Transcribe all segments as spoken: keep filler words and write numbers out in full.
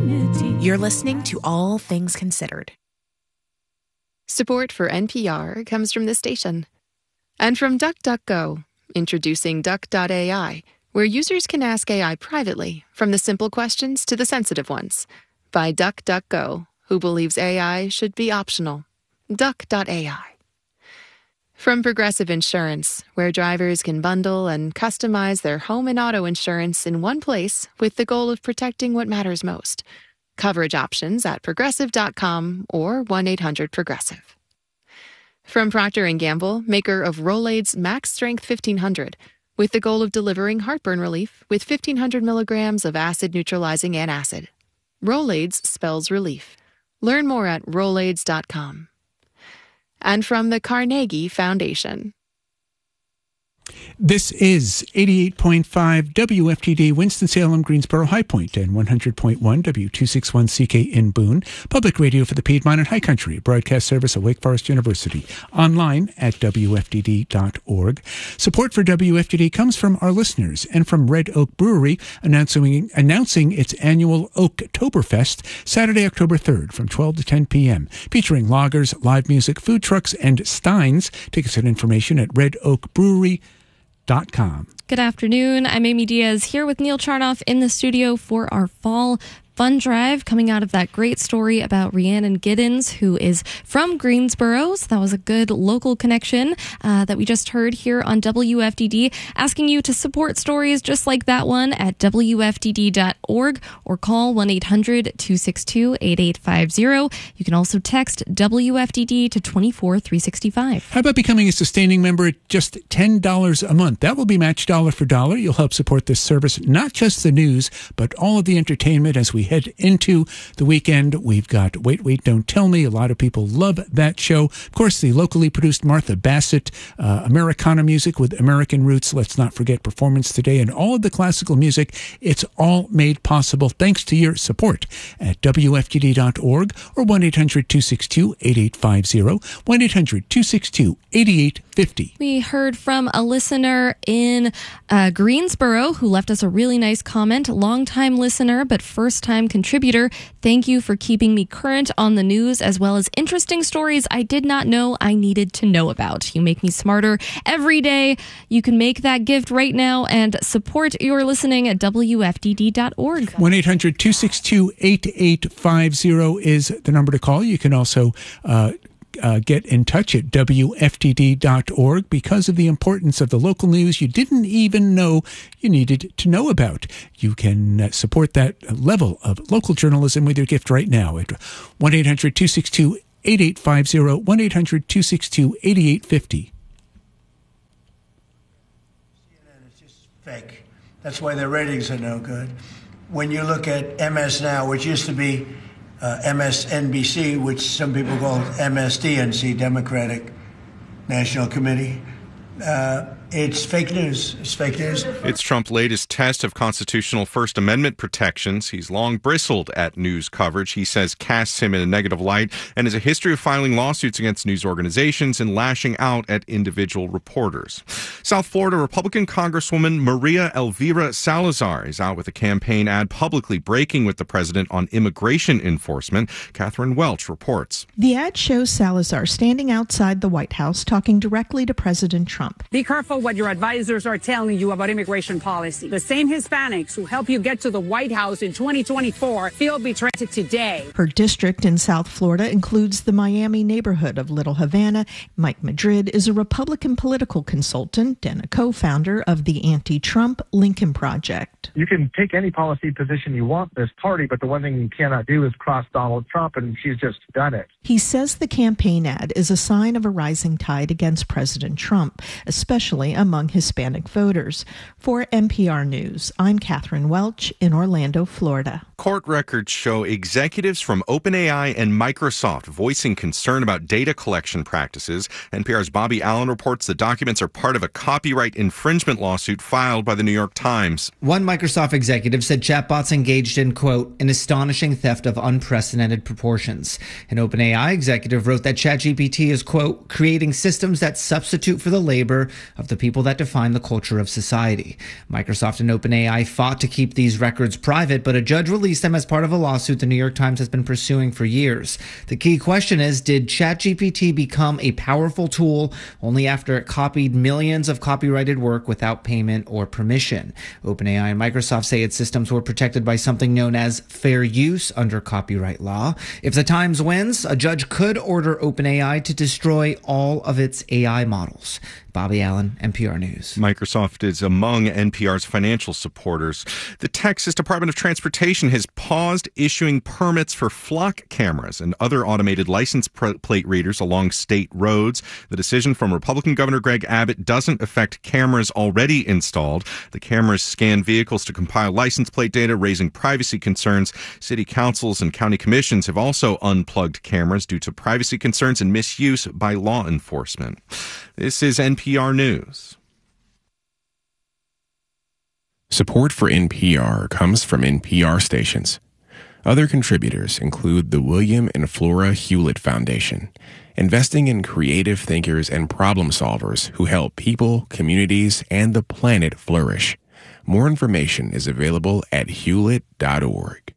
humanity. You're listening to All Things Considered. Support for N P R comes from this station. And from DuckDuckGo, introducing Duck dot A I, where users can ask A I privately, from the simple questions to the sensitive ones. By DuckDuckGo, who believes A I should be optional. Duck dot A I. From Progressive Insurance, where drivers can bundle and customize their home and auto insurance in one place with the goal of protecting what matters most. Coverage options at progressive dot com or one eight hundred progressive. From Procter and Gamble, maker of Rolaids Max Strength fifteen hundred, with the goal of delivering heartburn relief with fifteen hundred milligrams of acid-neutralizing antacid. Rolaids spells relief. Learn more at rolaids dot com. And from the Carnegie Foundation. This is eighty-eight point five W F T D, Winston-Salem, Greensboro, High Point, and one hundred point one W two sixty-one C K in Boone, public radio for the Piedmont and High Country, broadcast service at Wake Forest University, online at W F T D dot org. Support for W F T D comes from our listeners and from Red Oak Brewery, announcing announcing its annual Oaktoberfest, Saturday, October third, from twelve to ten p.m., featuring lagers, live music, food trucks, and steins. Tickets and information at red oak brewery dot com. Good afternoon. I'm Amy Diaz here with Neil Charnoff in the studio for our fall fun drive, coming out of that great story about Rhiannon Giddens, who is from Greensboro. So that was a good local connection uh, that we just heard here on W F D D, asking you to support stories just like that one at W F D D dot org or call one eight hundred two six two eight eight five zero. You can also text W F D D to two four three six five. How about becoming a sustaining member at just ten dollars a month? That will be matched dollar for dollar. You'll help support this service, not just the news, but all of the entertainment as we head into the weekend. We've got Wait, Wait, Don't Tell Me. A lot of people love that show. Of course, the locally produced Martha Bassett uh, Americana music with American roots. Let's not forget Performance Today and all of the classical music. It's all made possible thanks to your support at W F T D dot org or one eight hundred two six two eight eight five zero, one eight hundred two six two eight eight five zero. We heard from a listener in uh, Greensboro who left us a really nice comment. Longtime listener, but first-time contributor. Thank you for keeping me current on the news as well as interesting stories I did not know I needed to know about. You make me smarter every day. You can make that gift right now and support your listening at W F D D dot org. one eight hundred two six two eight eight five zero is the number to call. You can also uh, Uh, get in touch at W F T D dot org because of the importance of the local news you didn't even know you needed to know about. You can uh, support that level of local journalism with your gift right now at one eight hundred two six two eight eight five zero, one eight hundred two six two eight eight five zero. C N N is just fake. That's why their ratings are no good. When you look at M S Now, which used to be Uh, M S N B C, which some people call M S D N C, Democratic National Committee. Uh, it's fake news. It's fake news. It's Trump's latest test of constitutional First Amendment protections. He's long bristled at news coverage he says casts him in a negative light and has a history of filing lawsuits against news organizations and lashing out at individual reporters. South Florida Republican Congresswoman Maria Elvira Salazar is out with a campaign ad publicly breaking with the president on immigration enforcement. Catherine Welch reports. The ad shows Salazar standing outside the White House talking directly to President Trump. Be careful what your advisors are telling you about immigration policy. The same Hispanics who help you get to the White House in twenty twenty-four feel betrayed today. Her district in South Florida includes the Miami neighborhood of Little Havana. Mike Madrid is a Republican political consultant and a co-founder of the anti-Trump Lincoln Project. You can take any policy position you want in this party, but the one thing you cannot do is cross Donald Trump, and she's just done it. He says the campaign ad is a sign of a rising tide against President Trump, especially among Hispanic voters. For N P R News, I'm Catherine Welch in Orlando, Florida. Court records show executives from OpenAI and Microsoft voicing concern about data collection practices. N P R's Bobby Allen reports the documents are part of a copyright infringement lawsuit filed by the New York Times. One Microsoft Microsoft executive said chatbots engaged in, quote, an astonishing theft of unprecedented proportions. An OpenAI executive wrote that ChatGPT is, quote, creating systems that substitute for the labor of the people that define the culture of society. Microsoft and OpenAI fought to keep these records private, but a judge released them as part of a lawsuit the New York Times has been pursuing for years. The key question is, did ChatGPT become a powerful tool only after it copied millions of copyrighted work without payment or permission? OpenAI and Microsoft say its systems were protected by something known as fair use under copyright law. If the Times wins, a judge could order OpenAI to destroy all of its A I models. Bobby Allen, N P R News. Microsoft is among N P R's financial supporters. The Texas Department of Transportation has paused issuing permits for flock cameras and other automated license plate readers along state roads. The decision from Republican Governor Greg Abbott doesn't affect cameras already installed. The cameras scan vehicles to compile license plate data, raising privacy concerns. City councils and county commissions have also unplugged cameras due to privacy concerns and misuse by law enforcement. This is N P R News. Support for N P R comes from N P R stations. Other contributors include the William and Flora Hewlett Foundation, investing in creative thinkers and problem solvers who help people, communities, and the planet flourish. More information is available at hewlett dot org.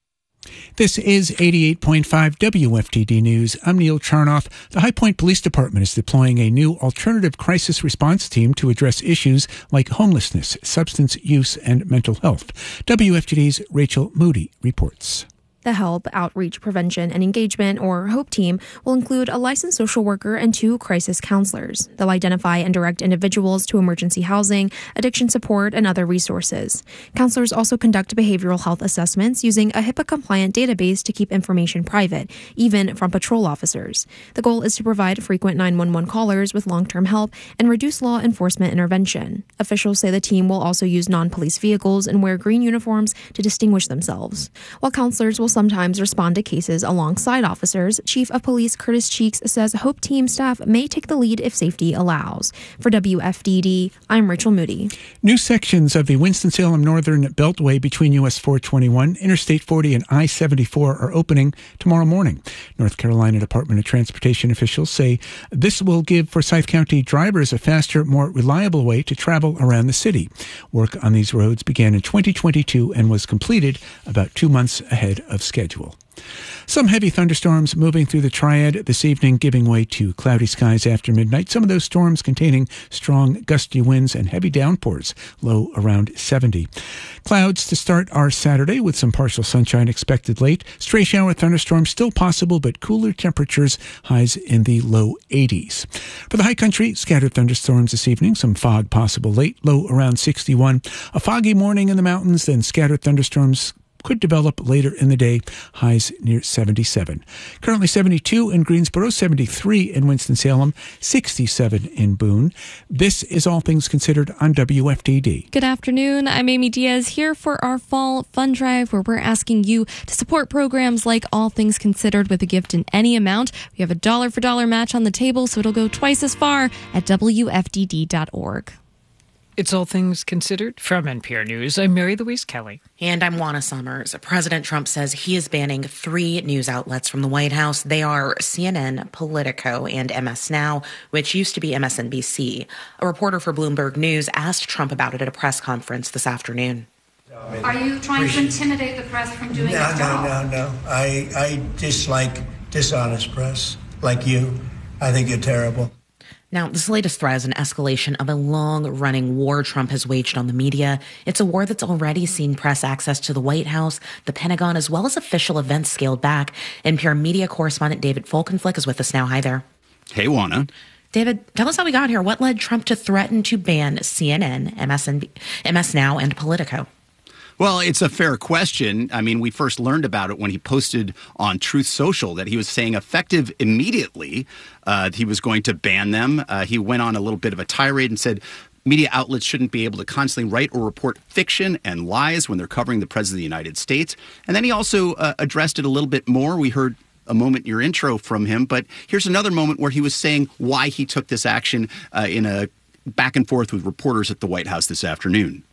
This is eighty-eight point five W F T D News. I'm Neil Charnoff. The High Point Police Department is deploying a new alternative crisis response team to address issues like homelessness, substance use, and mental health. W F T D's Rachel Moody reports. The HELP, Outreach, Prevention, and Engagement, or HOPE team, will include a licensed social worker and two crisis counselors. They'll identify and direct individuals to emergency housing, addiction support, and other resources. Counselors also conduct behavioral health assessments using a HIPAA-compliant database to keep information private, even from patrol officers. The goal is to provide frequent nine one one callers with long-term help and reduce law enforcement intervention. Officials say the team will also use non-police vehicles and wear green uniforms to distinguish themselves. While counselors will sometimes respond to cases alongside officers, Chief of Police Curtis Cheeks says HOPE team staff may take the lead if safety allows. For W F D D, I'm Rachel Moody. New sections of the Winston-Salem Northern Beltway between U S four twenty-one, Interstate forty, and I seventy-four are opening tomorrow morning. North Carolina Department of Transportation officials say this will give Forsyth County drivers a faster, more reliable way to travel around the city. Work on these roads began in twenty twenty-two and was completed about two months ahead of schedule. Some heavy thunderstorms moving through the Triad this evening, giving way to cloudy skies after midnight. Some of those storms containing strong gusty winds and heavy downpours, low around seventy. Clouds to start our Saturday with some partial sunshine expected late. Stray shower thunderstorms still possible, but cooler temperatures, highs in the low eighties. For the high country, scattered thunderstorms this evening, some fog possible late, low around sixty-one. A foggy morning in the mountains, then scattered thunderstorms could develop later in the day, highs near seventy-seven. Currently seventy-two in Greensboro, seventy-three in Winston-Salem, sixty-seven in Boone. This is All Things Considered on W F T D. Good afternoon. I'm Amy Diaz here for our fall fund drive where we're asking you to support programs like All Things Considered with a gift in any amount. We have a dollar for dollar match on the table, so it'll go twice as far at W F D D dot org. It's All Things Considered from N P R News. I'm Mary Louise Kelly. And I'm Juana Summers. President Trump says he is banning three news outlets from the White House. They are C N N, Politico, and M S Now, which used to be M S N B C. A reporter for Bloomberg News asked Trump about it at a press conference this afternoon. Are you trying to intimidate the press from doing no, its job? No, no, no. I, I dislike dishonest press, like you. I think you're terrible. Now, this latest threat is an escalation of a long-running war Trump has waged on the media. It's a war that's already seen press access to the White House, the Pentagon, as well as official events scaled back. N P R media correspondent David Folkenflik is with us now. Hi there. Hey, Juana. David, tell us how we got here. What led Trump to threaten to ban C N N, M S N B, M S Now, and Politico? Well, it's a fair question. I mean, we first learned about it when he posted on Truth Social that he was saying effective immediately uh, he was going to ban them. Uh, he went on a little bit of a tirade and said media outlets shouldn't be able to constantly write or report fiction and lies when they're covering the President of the United States. And then he also uh, addressed it a little bit more. We heard a moment in your intro from him, but here's another moment where he was saying why he took this action uh, in a back and forth with reporters at the White House this afternoon.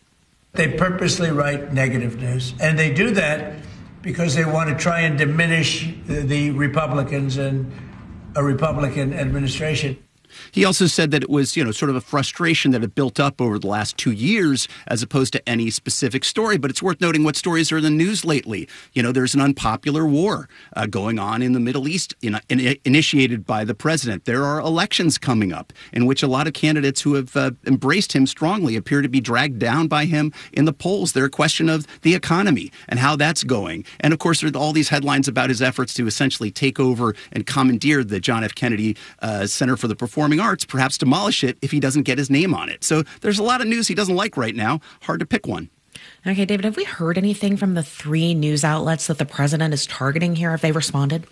They purposely write negative news, and they do that because they want to try and diminish the, the Republicans and a Republican administration. He also said that it was, you know, sort of a frustration that had built up over the last two years as opposed to any specific story. But it's worth noting what stories are in the news lately. You know, there's an unpopular war uh, going on in the Middle East in, in, initiated by the president. There are elections coming up in which a lot of candidates who have uh, embraced him strongly appear to be dragged down by him in the polls. They're a question of the economy and how that's going. And, of course, there are all these headlines about his efforts to essentially take over and commandeer the John F. Kennedy uh, Center for the Performing Arts, perhaps demolish it if he doesn't get his name on it. So there's a lot of news he doesn't like right now. Hard to pick one. Okay, David, have we heard anything from the three news outlets that the president is targeting here? Have they responded?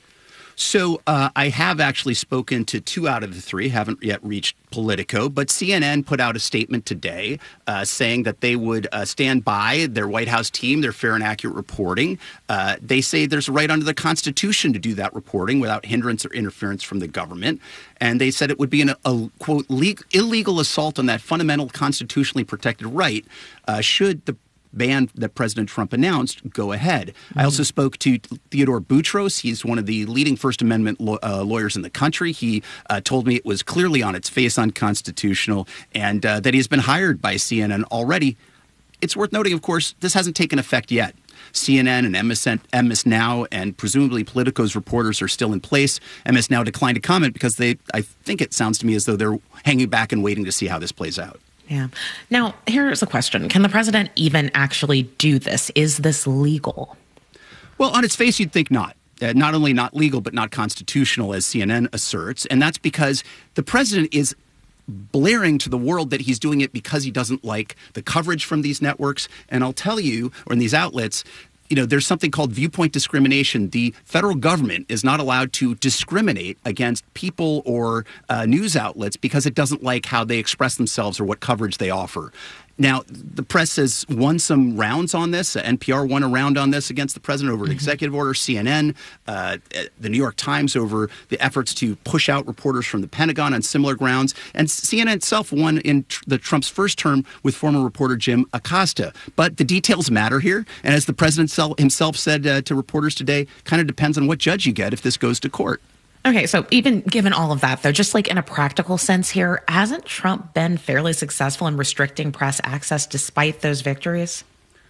So uh, I have actually spoken to two out of the three, haven't yet reached Politico, but C N N put out a statement today uh, saying that they would uh, stand by their White House team, their fair and accurate reporting. Uh, they say there's a right under the Constitution to do that reporting without hindrance or interference from the government. And they said it would be an, a, quote, le- illegal assault on that fundamental constitutionally protected right uh, should the ban that President Trump announced go ahead. Mm-hmm. I also spoke to Theodore Boutros. He's one of the leading First Amendment lo- uh, lawyers in the country. He uh, told me it was clearly on its face unconstitutional and uh, that he's been hired by C N N already. It's worth noting, of course, this hasn't taken effect yet. C N N and M S N, M S Now and presumably Politico's reporters are still in place. M S Now declined to comment because they, I think it sounds to me as though they're hanging back and waiting to see how this plays out. Yeah. Now, here's a question. Can the president even actually do this? Is this legal? Well, on its face, you'd think not. Uh, not only not legal, but not constitutional, as C N N asserts. And that's because the president is blaring to the world that he's doing it because he doesn't like the coverage from these networks. And I'll tell you, or in these outlets, you know, there's something called viewpoint discrimination. The federal government is not allowed to discriminate against people or uh, news outlets because it doesn't like how they express themselves or what coverage they offer. Now, the press has won some rounds on this. Uh, N P R won a round on this against the president over an mm-hmm. executive order. C N N, uh, the New York Times over the efforts to push out reporters from the Pentagon on similar grounds. And C N N itself won in tr- the Trump's first term with former reporter Jim Acosta. But the details matter here. And as the president himself said uh, to reporters today, kind of depends on what judge you get if this goes to court. Okay, so even given all of that, though, just like in a practical sense here, hasn't Trump been fairly successful in restricting press access despite those victories?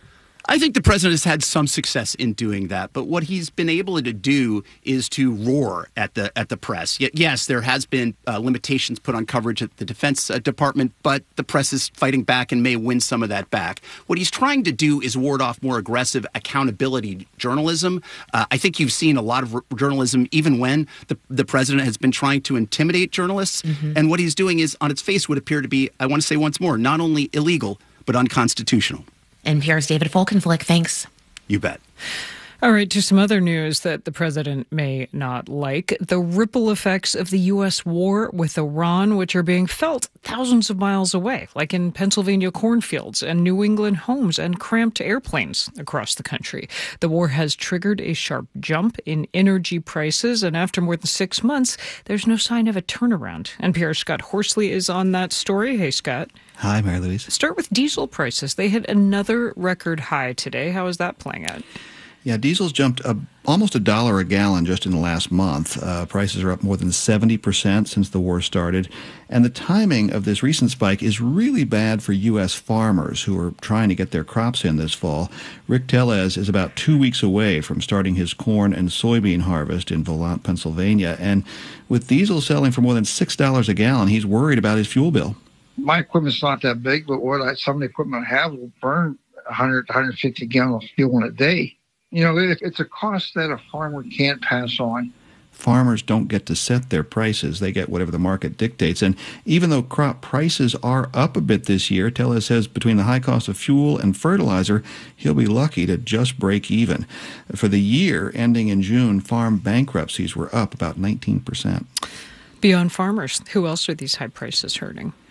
I think the president has had some success in doing that, but what he's been able to do is to roar at the at the press. Yes, there has been uh, limitations put on coverage at the Defense uh, Department, but the press is fighting back and may win some of that back. What he's trying to do is ward off more aggressive accountability journalism. Uh, I think you've seen a lot of r- journalism, even when the, the president has been trying to intimidate journalists. Mm-hmm. And what he's doing is, on its face, would appear to be, I want to say once more, not only illegal, but unconstitutional. N P R's David Folkenflik, thanks. You bet. All right, to some other news that the president may not like. The ripple effects of the U S war with Iran, which are being felt thousands of miles away, like in Pennsylvania cornfields and New England homes and cramped airplanes across the country. The war has triggered a sharp jump in energy prices, and after more than six months, there's no sign of a turnaround. N P R's Scott Horsley is on that story. Hey, Scott. Hi, Mary Louise. Start with diesel prices. They hit another record high today. How is that playing out? Yeah, diesel's jumped a, almost a dollar a gallon just in the last month. Uh, prices are up more than seventy percent since the war started. And the timing of this recent spike is really bad for U S farmers who are trying to get their crops in this fall. Rick Tellez is about two weeks away from starting his corn and soybean harvest in Volant, Pennsylvania. And with diesel selling for more than six dollars a gallon, he's worried about his fuel bill. My equipment's not that big, but what I, some of the equipment I have will burn one hundred to one hundred fifty gallons of fuel in a day. You know, it's a cost that a farmer can't pass on. Farmers don't get to set their prices. They get whatever the market dictates. And even though crop prices are up a bit this year, Tellez says between the high cost of fuel and fertilizer, he'll be lucky to just break even. For the year ending in June, farm bankruptcies were up about nineteen percent. Beyond farmers, who else are these high prices hurting?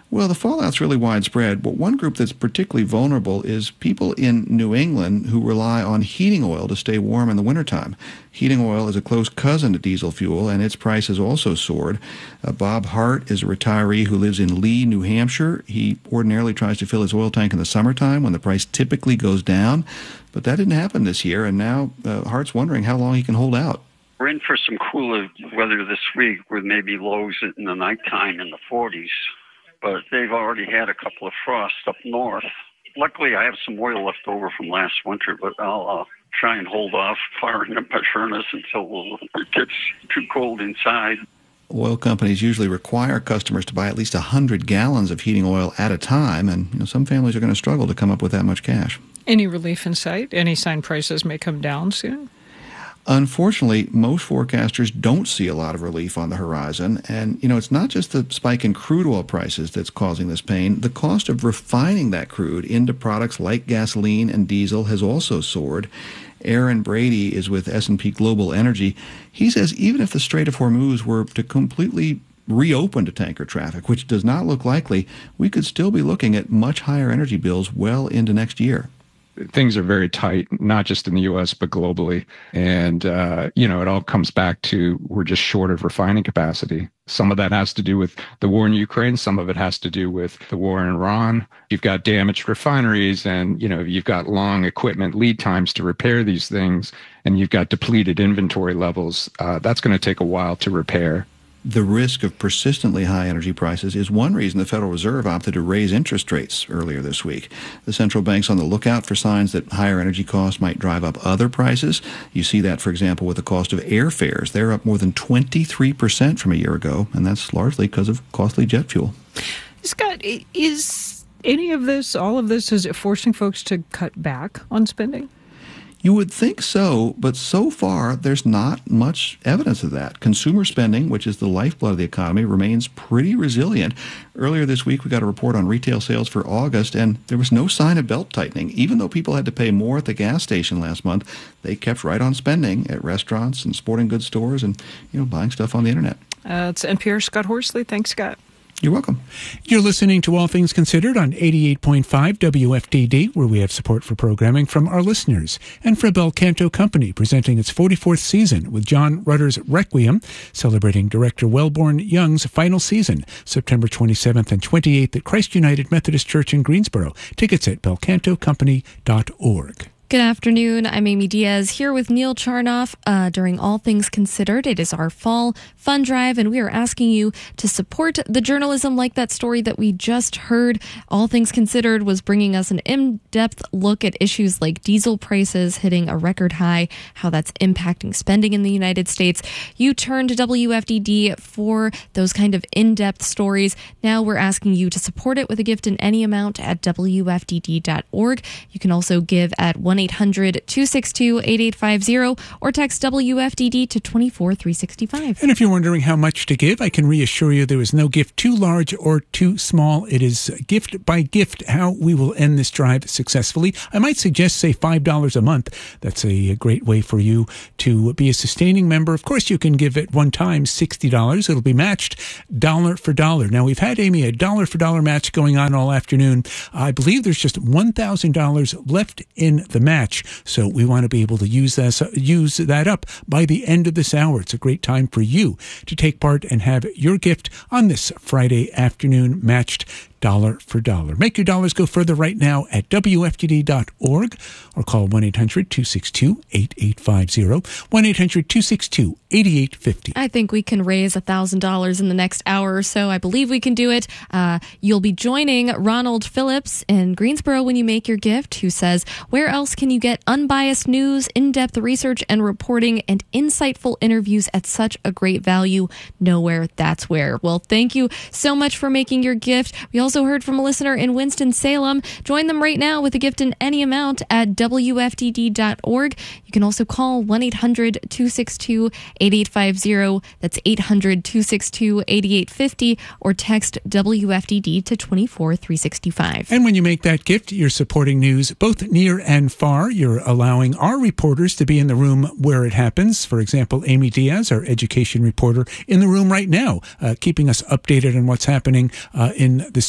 Well, the fallout's really widespread, but one group that's particularly vulnerable is people in New England who rely on heating oil to stay warm in the wintertime. Heating oil is a close cousin to diesel fuel, and its price has also soared. Uh, Bob Hart is a retiree who lives in Lee, New Hampshire. He ordinarily tries to fill his oil tank in the summertime when the price typically goes down, but that didn't happen this year, and now uh, Hart's wondering how long he can hold out. We're in for some cooler weather this week with maybe lows in the nighttime in the forties. But they've already had a couple of frosts up north. Luckily, I have some oil left over from last winter, but I'll uh, try and hold off firing up my furnace until it gets too cold inside. Oil companies usually require customers to buy at least one hundred gallons of heating oil at a time, and you know, some families are going to struggle to come up with that much cash. Any relief in sight? Any sign prices may come down soon? Unfortunately, most forecasters don't see a lot of relief on the horizon. And, you know, it's not just the spike in crude oil prices that's causing this pain. The cost of refining that crude into products like gasoline and diesel has also soared. Aaron Brady is with S and P Global Energy. He says even if the Strait of Hormuz were to completely reopen to tanker traffic, which does not look likely, we could still be looking at much higher energy bills well into next year. Things are very tight, not just in the U S, but globally. And, uh, you know, it all comes back to we're just short of refining capacity. Some of that has to do with the war in Ukraine. Some of it has to do with the war in Iran. You've got damaged refineries and, you know, you've got long equipment lead times to repair these things, and you've got depleted inventory levels. Uh, that's going to take a while to repair. The risk of persistently high energy prices is one reason the Federal Reserve opted to raise interest rates earlier this week. The central bank's on the lookout for signs that higher energy costs might drive up other prices. You see that, for example, with the cost of airfares. They're up more than twenty-three percent from a year ago, and that's largely because of costly jet fuel. Scott, is any of this, all of this, is it forcing folks to cut back on spending? You would think so, but so far there's not much evidence of that. Consumer spending, which is the lifeblood of the economy, remains pretty resilient. Earlier this week, we got a report on retail sales for August, and there was no sign of belt-tightening. Even though people had to pay more at the gas station last month, they kept right on spending at restaurants and sporting goods stores and, you know, buying stuff on the internet. Uh, it's N P R's Scott Horsley. Thanks, Scott. You're welcome. You're listening to All Things Considered on eighty-eight point five W F D D, where we have support for programming from our listeners, and for Bel Canto Company, presenting its forty-fourth season with John Rutter's Requiem, celebrating director Wellborn Young's final season, September twenty-seventh and twenty-eighth at Christ United Methodist Church in Greensboro. Tickets at bel canto company dot org. Good afternoon. I'm Amy Diaz here with Neil Charnoff uh, during All Things Considered. It is our fall fund drive, and we are asking you to support the journalism like that story that we just heard. All Things Considered was bringing us an in-depth look at issues like diesel prices hitting a record high, how that's impacting spending in the United States. You turn to W F D D for those kind of in-depth stories. Now we're asking you to support it with a gift in any amount at W F D D dot org. You can also give at one eight hundred two six two eight eight five zero or text W F D D to two four three six five. And if you're wondering how much to give, I can reassure you there is no gift too large or too small. It is gift by gift how we will end this drive successfully. I might suggest, say, five dollars a month. That's a great way for you to be a sustaining member. Of course, you can give at one time sixty dollars. It'll be matched dollar for dollar. Now, we've had, Amy, a dollar for dollar match going on all afternoon. I believe there's just one thousand dollars left in the match. So we want to be able to use that, use that up by the end of this hour. It's a great time for you to take part and have your gift on this Friday afternoon matched dollar for dollar. Make your dollars go further right now at W F D D dot org or call one eight hundred two six two eight eight five zero, one eight hundred two six two eight eight five zero. I think we can raise one thousand dollars in the next hour or so. I believe we can do it. Uh, you'll be joining Ronald Phillips in Greensboro when you make your gift, who says, where else can you get unbiased news, in-depth research and reporting, and insightful interviews at such a great value? Nowhere, that's where. Well, thank you so much for making your gift. We also heard from a listener in Winston-Salem. Join them right now with a gift in any amount at W F D D dot org. You can also call one eight hundred two six two eight eight five zero. That's eight hundred two six two eight eight five zero, or text W F D D to two four three six five. And when you make that gift, you're supporting news both near and far. You're allowing our reporters to be in the room where it happens. For example, Amy Diaz, our education reporter, in the room right now, uh, keeping us updated on what's happening uh, in the school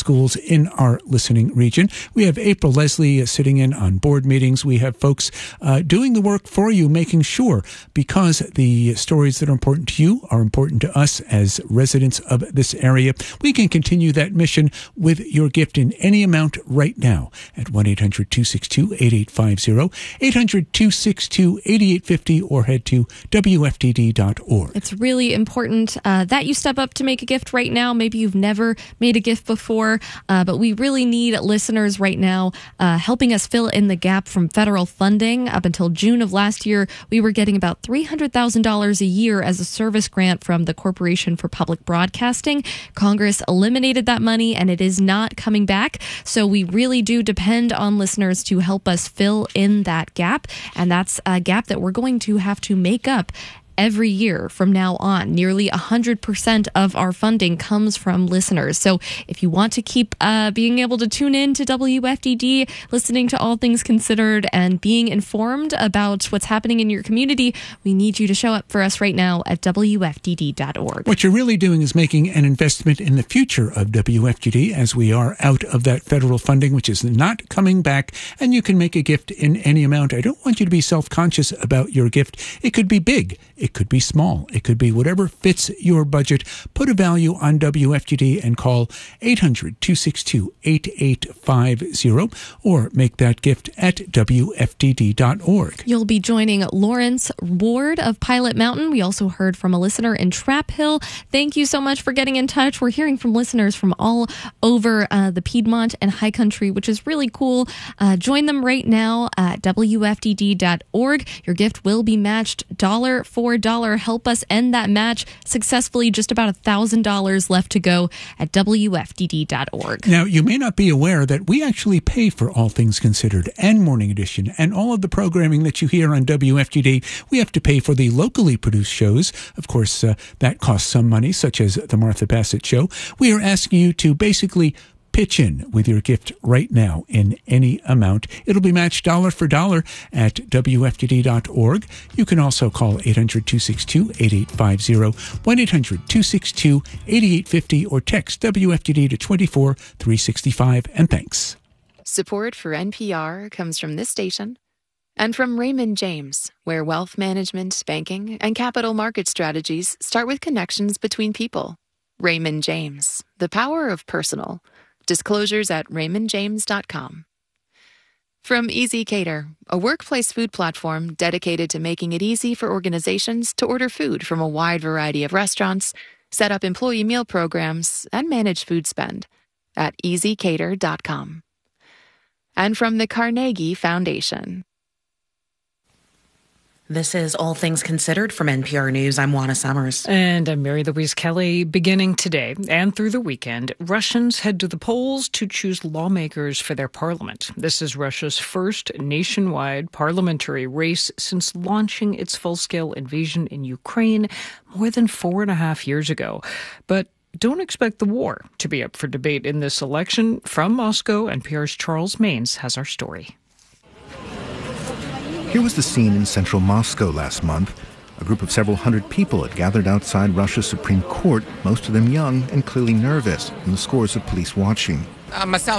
schools in our listening region. We have April Leslie uh, sitting in on board meetings. We have folks uh, doing the work for you, making sure, because the stories that are important to you are important to us as residents of this area, we can continue that mission with your gift in any amount right now at one eight hundred two six two eight eight five zero, eight hundred two six two eight eight five zero, or head to W F D D dot org. It's really important uh, that you step up to make a gift right now. Maybe you've never made a gift before, uh, but we really need listeners right now uh, helping us fill in the gap from federal funding. Up until June of last year, we were getting about three hundred thousand dollars a year as a service grant from the Corporation for Public Broadcasting. Congress eliminated that money, and it is not coming back. So we really do depend on listeners to help us fill in that gap, and that's a gap that we're going to have to make up every year from now on. Nearly one hundred percent of our funding comes from listeners. So if you want to keep uh, being able to tune in to W F D D, listening to All Things Considered, and being informed about what's happening in your community, we need you to show up for us right now at W F D D dot org. What you're really doing is making an investment in the future of W F D D as we are out of that federal funding, which is not coming back, and you can make a gift in any amount. I don't want you to be self-conscious about your gift. It could be big. It could be small. It could be whatever fits your budget. Put a value on W F D D and call eight hundred two six two eight eight five zero or make that gift at W F D D dot org. You'll be joining Lawrence Ward of Pilot Mountain. We also heard from a listener in Trap Hill. Thank you so much for getting in touch. We're hearing from listeners from all over uh, the Piedmont and High Country, which is really cool. Uh, join them right now at W F D D dot org. Your gift will be matched dollar for dollar. Help us end that match successfully. Just about one thousand dollars left to go at W F D D dot org. Now, you may not be aware that we actually pay for All Things Considered and Morning Edition and all of the programming that you hear on W F D D. We have to pay for the locally produced shows. Of course, uh, that costs some money, such as The Martha Bassett Show. We are asking you to basically pitch in with your gift right now in any amount. It'll be matched dollar for dollar at W F D D dot org. You can also call eight hundred two six two eight eight five zero, one eight hundred two six two eight eight five zero, or text W F D D to two four three six five. And thanks. Support for N P R comes from this station and from Raymond James, where wealth management, banking, and capital market strategies start with connections between people. Raymond James, the power of personal. Disclosures at raymond james dot com. From Easy Cater, a workplace food platform dedicated to making it easy for organizations to order food from a wide variety of restaurants, set up employee meal programs, and manage food spend at easy cater dot com. And from the Carnegie Foundation. This is All Things Considered from N P R News. I'm Juana Summers. And I'm Mary Louise Kelly. Beginning today and through the weekend, Russians head to the polls to choose lawmakers for their parliament. This is Russia's first nationwide parliamentary race since launching its full-scale invasion in Ukraine more than four and a half years ago. But don't expect the war to be up for debate in this election. From Moscow, N P R's Charles Maines has our story. Here was the scene in central Moscow last month. A group of several hundred people had gathered outside Russia's Supreme Court, most of them young and clearly nervous, and the scores of police watching. Uh, myself